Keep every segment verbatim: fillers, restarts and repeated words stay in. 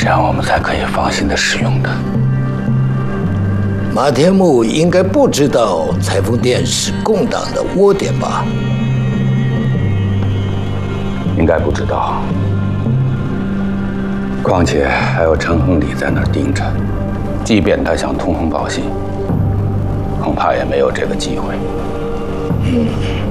这样我们才可以放心的使用它。 马天木应该不知道裁缝店是共党的窝点吧？ 应该不知道。况且还有陈亨利在那儿盯着，即便他想通风报信，恐怕也没有这个机会。 嗯，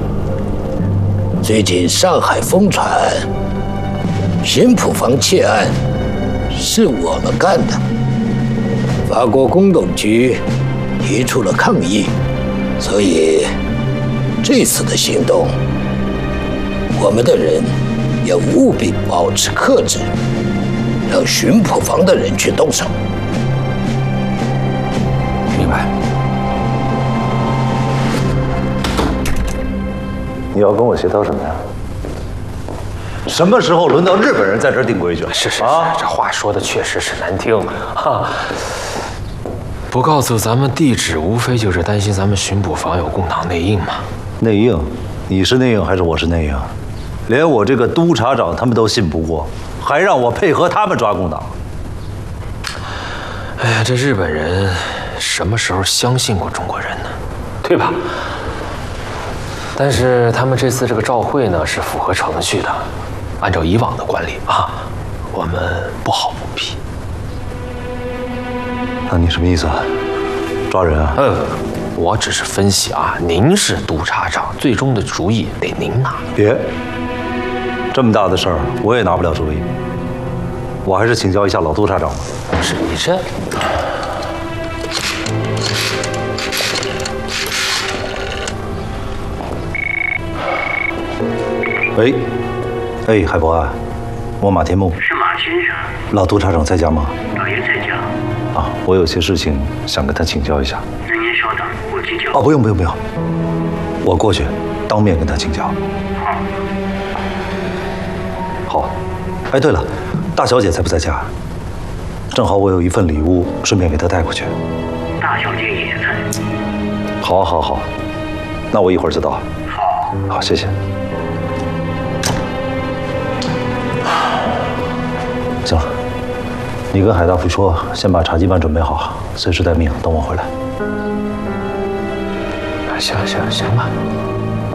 最近上海疯传巡捕房窃案是我们干的，法国公董局提出了抗议，所以这次的行动，我们的人要务必保持克制，让巡捕房的人去动手。 明白。 你要跟我协调什么呀？什么时候轮到日本人在这儿定规矩了？ 是是是， 啊、 这话说的确实是难听哈。不告诉咱们地址，无非就是担心咱们巡捕房有共党内应嘛。 内应？你是内应还是我是内应？连我这个督察长他们都信不过，还让我配合他们抓共党。 哎呀，这日本人什么时候相信过中国人呢？对吧？但是他们这次这个照会呢，是符合程序的，按照以往的惯例啊，我们不好不批。 那你什么意思啊？抓人啊？ 嗯，我只是分析啊，您是督察长，最终的主意得您拿。 别，这么大的事儿我也拿不了主意，我还是请教一下老督察长吧。 是你这。 喂，哎，海博啊，我马天木。 是马先生。 老督察长在家吗？ 老爷在家。 啊，我有些事情想跟他请教一下。 那您稍等，我去叫。 哦，不用不用不用，我过去当面跟他请教。好。好。哎，对了，大小姐在不在家？正好我有一份礼物，顺便给她带过去。 大小姐也在。 好，好，好，那我一会儿就到。 好。 好，谢谢。行了，你跟海大夫说，先把茶几板准备好，随时待命，等我回来。 行行行吧。